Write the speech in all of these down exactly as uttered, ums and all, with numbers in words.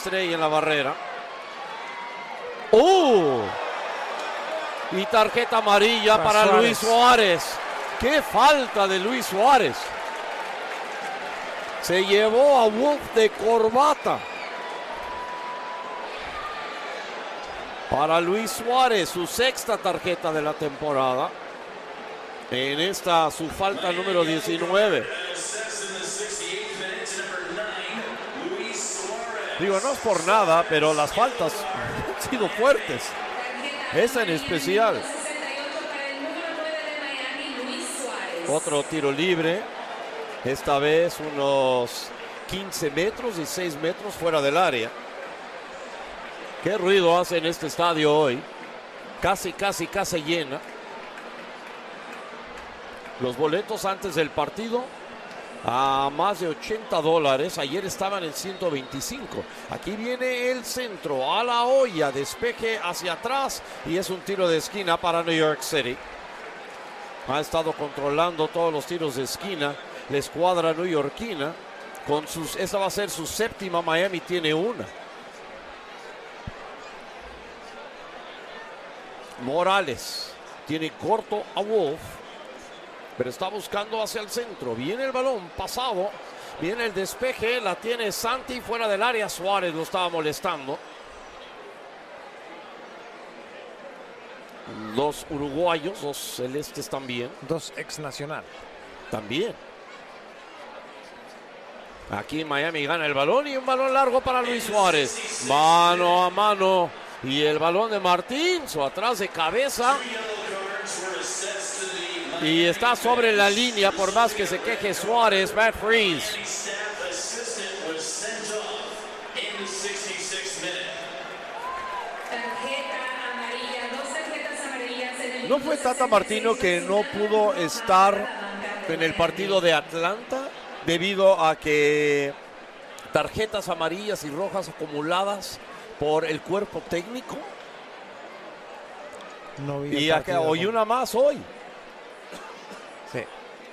estrella en la barrera. ¡Uh! Y tarjeta amarilla para, para Suárez. Luis Suárez. ¡Qué falta de Luis Suárez! Se llevó a Wolf de corbata. Para Luis Suárez, su sexta tarjeta de la temporada. En esta, su falta número diecinueve. Digo, no es por nada, pero las faltas han sido fuertes. Esa en especial. Otro tiro libre. Esta vez unos quince metros y seis metros fuera del área. Qué ruido hace en este estadio hoy. Casi, casi, casi llena. Los boletos antes del partido a más de ochenta dólares. Ayer estaban en ciento veinticinco. Aquí viene el centro a la olla. Despeje hacia atrás. Y es un tiro de esquina para New York City. Ha estado controlando todos los tiros de esquina la escuadra neoyorquina. Con sus, esta va a ser su séptima. Miami tiene una. Morales tiene corto a Wolf, pero está buscando hacia el centro. Viene el balón pasado. Viene el despeje. La tiene Santi fuera del área. Suárez lo estaba molestando. Dos uruguayos, dos celestes también. Dos ex nacional. También. Aquí Miami gana el balón y un balón largo para Luis Suárez. Mano a mano. Y el balón de Martins o atrás de cabeza. Y está sobre la línea por más que se queje Suárez. Matt Freese. ¿No fue Tata Martino que no pudo estar en el partido de Atlanta debido a que tarjetas amarillas y rojas acumuladas por el cuerpo técnico? No vi y acá hoy una más hoy. Sí.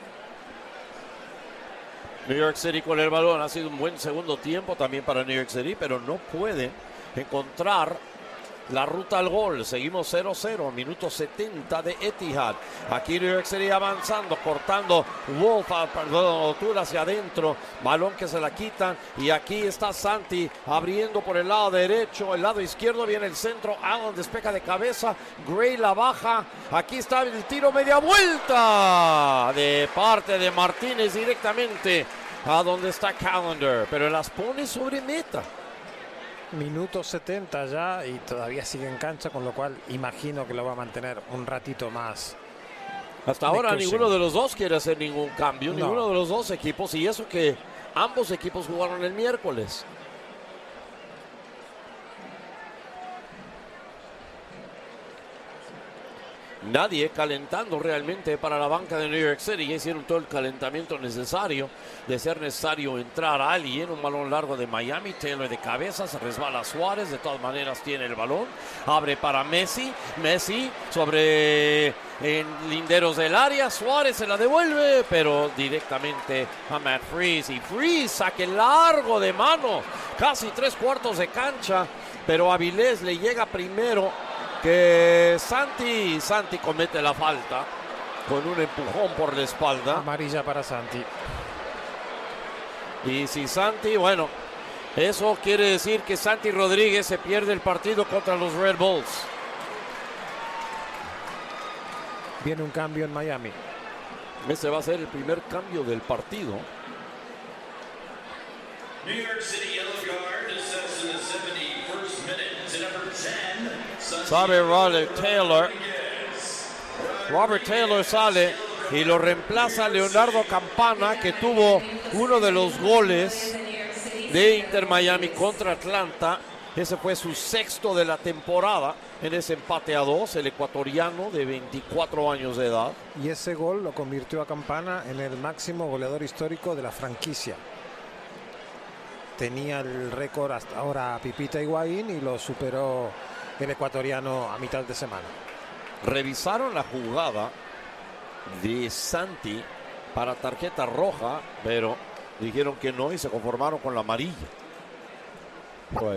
New York City con el balón. Ha sido un buen segundo tiempo también para New York City, pero no puede encontrar la ruta al gol. Seguimos cero cero, minuto setenta de Etihad. Aquí New York City avanzando, cortando Wolf, perdón, altura hacia adentro. Balón que se la quitan. Y aquí está Santi abriendo por el lado derecho. El lado izquierdo viene el centro. Allen despeja de cabeza. Gray la baja. Aquí está el tiro media vuelta de parte de Martínez directamente a donde está Callender. Pero las pone sobre meta. Minuto setenta ya y todavía sigue en cancha, con lo cual imagino que lo va a mantener un ratito más. Hasta ahora ninguno de los dos quiere hacer ningún cambio, no. Ninguno de los dos equipos, y eso que ambos equipos jugaron el miércoles. Nadie calentando realmente para la banca de New York City. Ya hicieron todo el calentamiento necesario. De ser necesario entrar a alguien. Un balón largo de Miami. Taylor de cabeza. Se resbala Suárez. De todas maneras tiene el balón. Abre para Messi. Messi sobre en linderos del área. Suárez se la devuelve. Pero directamente a Matt Freese. Y Freese saque largo de mano. Casi tres cuartos de cancha. Pero Avilés le llega primero que Santi. Santi comete la falta con un empujón por la espalda. Amarilla para Santi. Y si Santi, bueno, eso quiere decir que Santi Rodríguez se pierde el partido contra los Red Bulls. Viene un cambio en Miami. Ese va a ser el primer cambio del partido. New York City yellow card is in the seventy-first minute to number ten. Sabe Robert Taylor. Robert Taylor sale y lo reemplaza Leonardo Campana, que tuvo uno de los goles de Inter Miami contra Atlanta. Ese fue su sexto de la temporada en ese empate a dos, el ecuatoriano de veinticuatro años de edad. Y ese gol lo convirtió a Campana en el máximo goleador histórico de la franquicia. Tenía el récord hasta ahora Pipita Higuaín y lo superó el ecuatoriano a mitad de semana. Revisaron la jugada de Santi para tarjeta roja, pero dijeron que no y se conformaron con la amarilla.